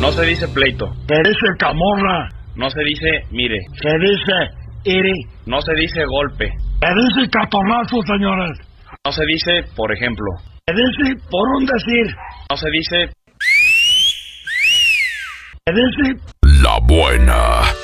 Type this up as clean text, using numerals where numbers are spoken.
No se dice pleito. Se dice camorra. No se dice mire. Se dice iri. No se dice golpe. Se dice catorrazo, señores. No se dice por ejemplo. Se dice por un decir. No se dice... Se dice... La Buena.